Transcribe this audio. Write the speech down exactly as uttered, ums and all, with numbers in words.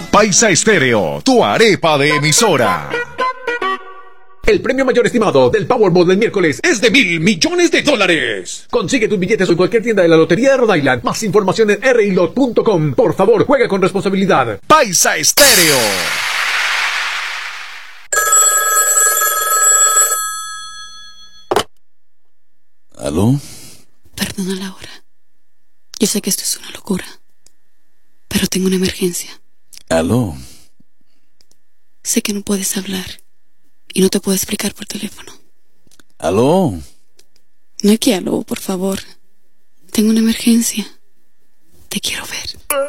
Paisa Estéreo, tu arepa de emisora. El premio mayor estimado del Powerball del miércoles es de mil millones de dólares. Consigue tus billetes en cualquier tienda de la Lotería de Rhode Island. Más información en r i lot punto com. Por favor, juega con responsabilidad. Paisa Estéreo. ¿Aló? Perdona la hora. Yo sé que esto es una locura, pero tengo una emergencia. ¿Aló? Sé que no puedes hablar y no te puedo explicar por teléfono. ¿Aló? No hay que aló, por favor. Tengo una emergencia. Te quiero ver.